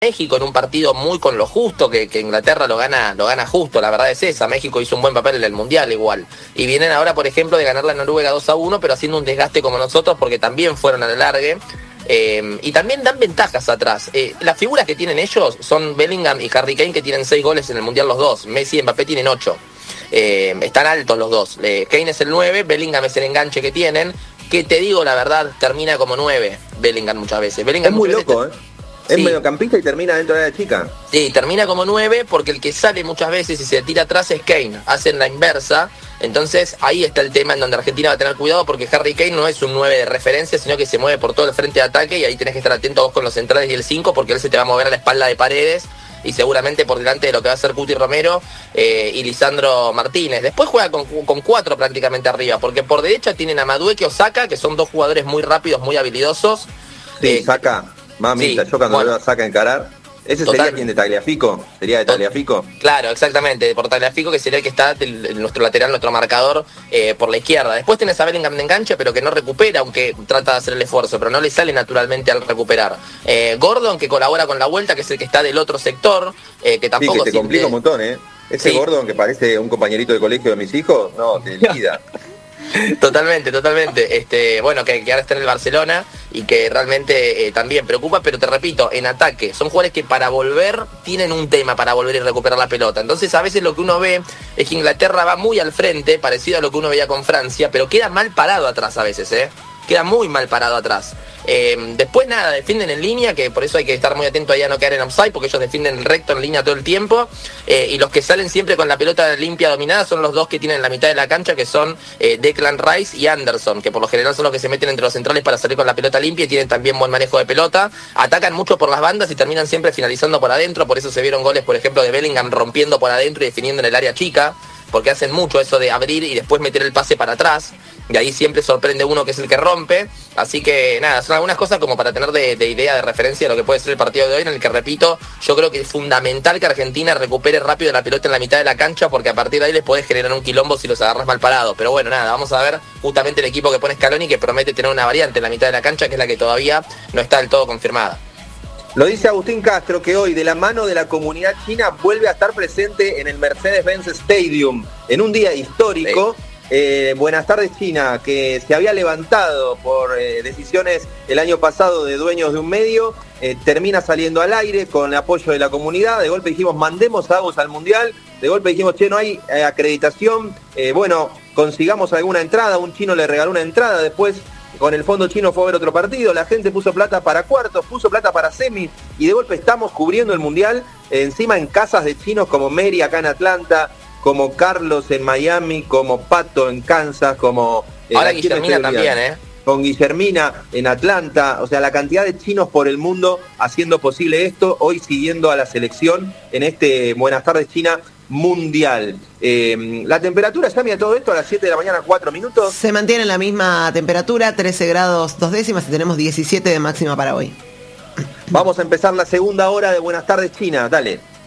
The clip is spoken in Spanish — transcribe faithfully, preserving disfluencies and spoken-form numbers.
México en un partido muy con lo justo, que, que Inglaterra lo gana, lo gana justo, la verdad es esa. México hizo un buen papel en el Mundial igual. Y vienen ahora, por ejemplo, de ganar la Noruega dos a uno, pero haciendo un desgaste como nosotros, porque también fueron a la largue. Eh, y también dan ventajas atrás. Eh, las figuras que tienen ellos son Bellingham y Harry Kane, que tienen seis goles en el Mundial los dos. Messi y Mbappé tienen ocho. Eh, están altos los dos. Eh, Kane es el nueve, Bellingham es el enganche que tienen, que te digo la verdad, termina como nueve Bellingham muchas veces. Bellingham es muy loco, veces, ¿eh? Es sí. mediocampista y termina dentro de la chica. Sí, termina como nueve porque el que sale muchas veces y se tira atrás es Kane. Hacen la inversa. Entonces ahí está el tema en donde Argentina va a tener cuidado, porque Harry Kane no es un nueve de referencia, sino que se mueve por todo el frente de ataque, y ahí tenés que estar atento vos con los centrales y el cinco, porque él se te va a mover a la espalda de Paredes y seguramente por delante de lo que va a ser Cuti Romero eh, y Lisandro Martínez. Después juega con, con cuatro prácticamente arriba, porque por derecha tienen a Madueque o Saka, que son dos jugadores muy rápidos, muy habilidosos. Sí, eh, Saka, mamita, sí, yo cuando bueno. veo a Saka encarar. ¿Ese Total. sería quien de Tagliafico? ¿Sería de Tagliafico? Claro, exactamente, por Tagliafico, que sería el que está el, el, nuestro lateral, nuestro marcador eh, por la izquierda. Después tenés a Bellingham de enganche, pero que no recupera, aunque trata de hacer el esfuerzo, pero no le sale naturalmente al recuperar. Eh, Gordon, que colabora con la vuelta, que es el que está del otro sector, eh, que tampoco... Sí, que te complica un montón, ¿eh? Ese sí. Gordon que parece un compañerito de colegio de mis hijos, no, te liquida. Totalmente, totalmente. Este, bueno, que, que ahora está en el Barcelona y que realmente eh, también preocupa, pero te repito, en ataque, son jugadores que para volver tienen un tema para volver y recuperar la pelota. Entonces a veces lo que uno ve es que Inglaterra va muy al frente, parecido a lo que uno veía con Francia, pero queda mal parado atrás a veces, ¿eh? Queda muy mal parado atrás. Eh, después nada, defienden en línea, que por eso hay que estar muy atento ahí a no caer en offside, porque ellos defienden recto en línea todo el tiempo, eh, y los que salen siempre con la pelota limpia dominada son los dos que tienen la mitad de la cancha, que son eh, Declan Rice y Anderson, que por lo general son los que se meten entre los centrales para salir con la pelota limpia y tienen también buen manejo de pelota. Atacan mucho por las bandas y terminan siempre finalizando por adentro, por eso se vieron goles, por ejemplo, de Bellingham rompiendo por adentro y definiendo en el área chica, porque hacen mucho eso de abrir y después meter el pase para atrás, y ahí siempre sorprende uno que es el que rompe. Así que nada, son algunas cosas como para tener de, de idea, de referencia de lo que puede ser el partido de hoy, en el que, repito, yo creo que es fundamental que Argentina recupere rápido la pelota en la mitad de la cancha, porque a partir de ahí les podés generar un quilombo si los agarras mal parados. Pero bueno, nada, vamos a ver justamente el equipo que pone Scaloni, que promete tener una variante en la mitad de la cancha, que es la que todavía no está del todo confirmada. Lo dice Agustín Castro, que hoy, de la mano de la comunidad china, vuelve a estar presente en el Mercedes-Benz Stadium, en un día histórico. Sí. Eh, buenas tardes, China, que se había levantado por eh, decisiones el año pasado de dueños de un medio, eh, termina saliendo al aire con el apoyo de la comunidad. De golpe dijimos, mandemos a Davos al Mundial. De golpe dijimos, che, no hay eh, acreditación. Eh, bueno, consigamos alguna entrada. Un chino le regaló una entrada. Después, con el fondo chino, fue a ver otro partido. La gente puso plata para cuartos, puso plata para semis. Y de golpe estamos cubriendo el Mundial, eh, encima en casas de chinos como Mary acá en Atlanta, como Carlos en Miami, como Pato en Kansas, como... Eh, Ahora Guillermina también, ¿eh? Con Guillermina en Atlanta. O sea, la cantidad de chinos por el mundo haciendo posible esto, hoy siguiendo a la selección en este Buenas tardes, China Mundial. Eh, la temperatura, ya mira todo esto, a las siete de la mañana, cuatro minutos. Se mantiene en la misma temperatura, trece grados dos décimas, y tenemos diecisiete de máxima para hoy. Vamos a empezar la segunda hora de Buenas tardes, China. Dale.